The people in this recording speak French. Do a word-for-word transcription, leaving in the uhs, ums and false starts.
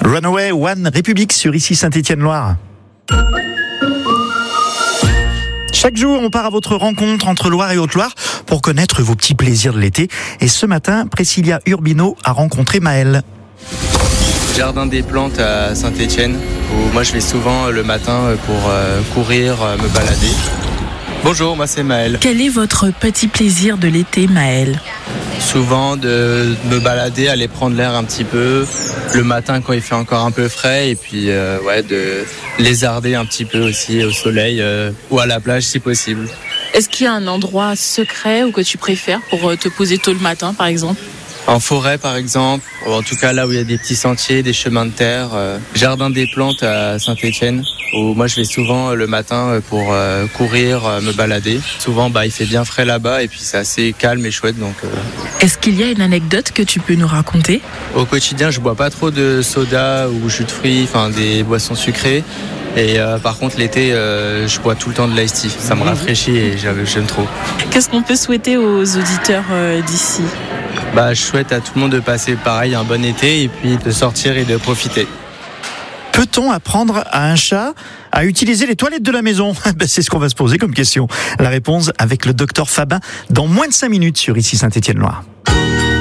Runaway One République sur ici Saint-Étienne-Loire. Chaque jour, on part à votre rencontre entre Loire et Haute-Loire pour connaître vos petits plaisirs de l'été. Et ce matin, Priscilla Urbino a rencontré Maëlle. Jardin des plantes à Saint-Étienne, où moi je vais souvent le matin pour euh, courir, euh, me balader. Bonjour, moi c'est Maëlle. Quel est votre petit plaisir de l'été, Maëlle ? Souvent de me balader, aller prendre l'air un petit peu, le matin quand il fait encore un peu frais, et puis euh, ouais, de lézarder un petit peu aussi au soleil euh, ou à la plage si possible. Est-ce qu'il y a un endroit secret ou que tu préfères pour te poser tôt le matin par exemple ? En forêt par exemple, ou en tout cas là où il y a des petits sentiers, des chemins de terre. Euh, Jardin des plantes à Saint-Étienne, où moi je vais souvent le matin pour euh, courir, euh, me balader. Souvent bah, il fait bien frais là-bas et puis c'est assez calme et chouette. Donc, euh... Est-ce qu'il y a une anecdote que tu peux nous raconter ? Au quotidien je bois pas trop de soda ou jus de fruits, enfin des boissons sucrées. Et euh, par contre l'été euh, je bois tout le temps de l'ice tea, ça me rafraîchit et j'aime trop. Qu'est-ce qu'on peut souhaiter aux auditeurs euh, d'ici ? Bah, je souhaite à tout le monde de passer pareil un bon été et puis de sortir et de profiter. Peut-on apprendre à un chat à utiliser les toilettes de la maison ? Ben, c'est ce qu'on va se poser comme question. La réponse avec le docteur Fabin dans moins de cinq minutes sur ici Saint-Étienne-Loire.